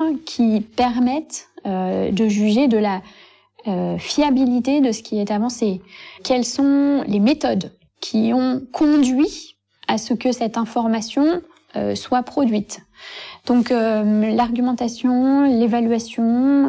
qui permettent de juger de la fiabilité de ce qui est avancé. Quelles sont les méthodes qui ont conduit à ce que cette information soit produite. Donc l'argumentation, l'évaluation,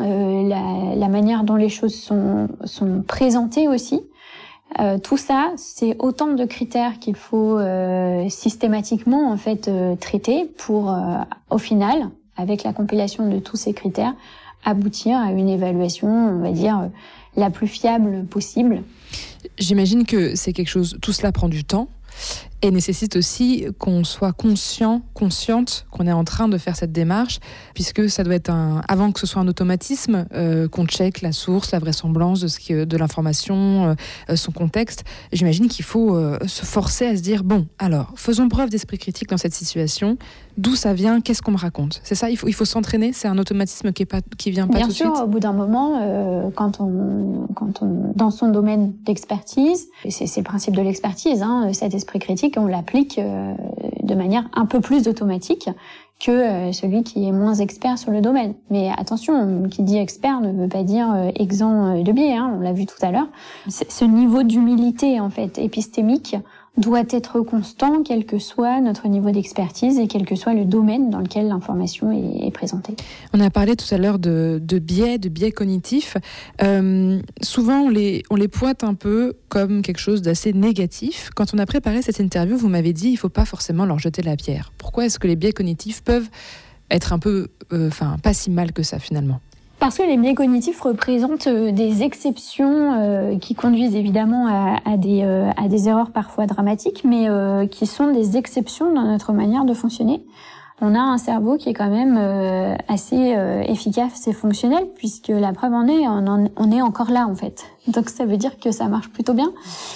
la manière dont les choses sont présentées aussi, tout ça, c'est autant de critères qu'il faut systématiquement en fait traiter pour, au final, avec la compilation de tous ces critères, aboutir à une évaluation, on va dire, la plus fiable possible. J'imagine que c'est quelque chose, tout cela prend du temps et nécessite aussi qu'on soit consciente qu'on est en train de faire cette démarche, puisque ça doit être avant que ce soit un automatisme, qu'on check la source, la vraisemblance de l'information, son contexte. J'imagine qu'il faut se forcer à se dire, bon, alors, faisons preuve d'esprit critique dans cette situation. D'où ça vient? Qu'est-ce qu'on me raconte? C'est ça, il faut s'entraîner. C'est un automatisme qui vient pas Bien tout de suite. Bien sûr, au bout d'un moment, quand on dans son domaine d'expertise, c'est le principe de l'expertise, cet esprit critique, on l'applique de manière un peu plus automatique que celui qui est moins expert sur le domaine. Mais attention, qui dit expert ne veut pas dire exempt de biais, on l'a vu tout à l'heure. Ce niveau d'humilité, en fait, épistémique, doit être constant, quel que soit notre niveau d'expertise et quel que soit le domaine dans lequel l'information est présentée. On a parlé tout à l'heure de biais cognitifs. Souvent, on les pointe un peu comme quelque chose d'assez négatif. Quand on a préparé cette interview, vous m'avez dit qu'il ne faut pas forcément leur jeter la pierre. Pourquoi est-ce que les biais cognitifs peuvent être un peu, pas si mal que ça finalement ? Parce que les biais cognitifs représentent des exceptions qui conduisent évidemment à des erreurs parfois dramatiques, mais qui sont des exceptions dans notre manière de fonctionner. On a un cerveau qui est quand même assez efficace et fonctionnel, puisque la preuve en est, on est encore là en fait. Donc ça veut dire que ça marche plutôt bien.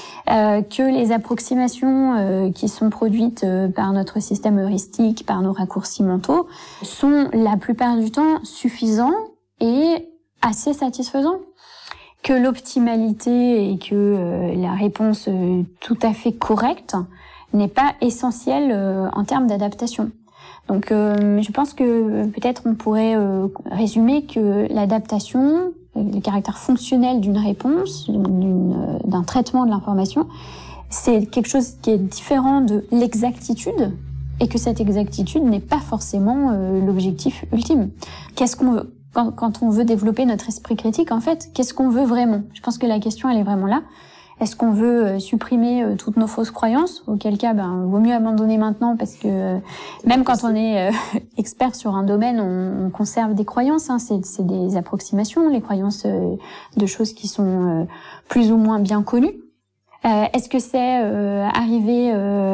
Que les approximations qui sont produites par notre système heuristique, par nos raccourcis mentaux, sont la plupart du temps suffisants et assez satisfaisant, que l'optimalité et que la réponse tout à fait correcte n'est pas essentielle en termes d'adaptation. Donc je pense que peut-être on pourrait résumer que l'adaptation, le caractère fonctionnel d'une réponse, d'un traitement de l'information, c'est quelque chose qui est différent de l'exactitude et que cette exactitude n'est pas forcément l'objectif ultime. Qu'est-ce qu'on veut ? Quand on veut développer notre esprit critique, en fait, qu'est-ce qu'on veut vraiment? Je pense que la question, elle est vraiment là. Est-ce qu'on veut supprimer toutes nos fausses croyances? Auquel cas, vaut mieux abandonner maintenant parce que même quand on est expert sur un domaine, on conserve des croyances. C'est des approximations, les croyances de choses qui sont plus ou moins bien connues. Est-ce que c'est arriver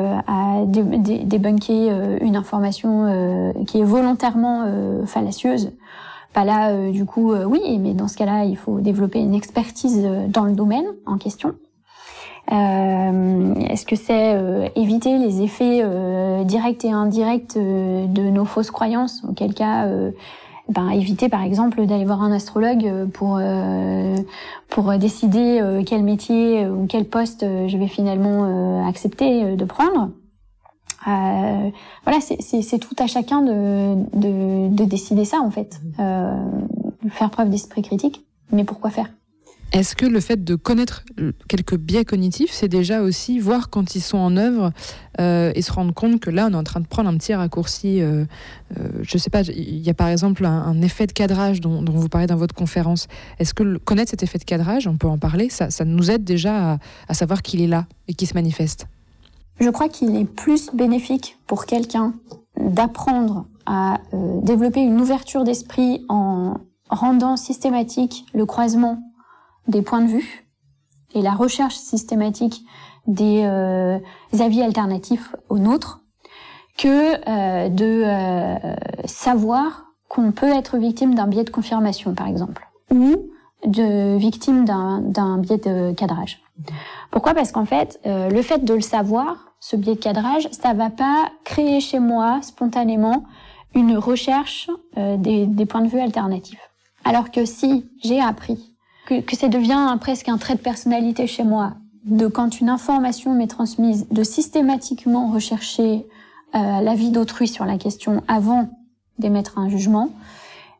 à débunker une information qui est volontairement fallacieuse? Pas là, du coup, oui, mais dans ce cas-là, il faut développer une expertise dans le domaine en question. Est-ce que c'est éviter les effets directs et indirects de nos fausses croyances? Auquel cas, éviter par exemple d'aller voir un astrologue pour décider quel métier ou quel poste je vais finalement accepter de prendre. C'est tout à chacun de décider ça en fait, de faire preuve d'esprit critique. Mais pourquoi faire? Est-ce que le fait de connaître quelques biais cognitifs, c'est déjà aussi voir quand ils sont en œuvre et se rendre compte que là, on est en train de prendre un petit raccourci. Je sais pas, il y a par exemple un effet de cadrage dont vous parlez dans votre conférence. Est-ce que connaître cet effet de cadrage, on peut en parler, ça nous aide déjà à savoir qu'il est là et qu'il se manifeste? Je crois qu'il est plus bénéfique pour quelqu'un d'apprendre à développer une ouverture d'esprit en rendant systématique le croisement des points de vue et la recherche systématique des avis alternatifs aux nôtres que de savoir qu'on peut être victime d'un biais de confirmation, par exemple, ou de victime d'un biais de cadrage. Pourquoi ? Parce qu'en fait, le fait de le savoir, ce biais de cadrage, ça va pas créer chez moi spontanément une recherche des points de vue alternatifs. Alors que si j'ai appris que ça devient presque un trait de personnalité chez moi, de quand une information m'est transmise, de systématiquement rechercher l'avis d'autrui sur la question avant d'émettre un jugement,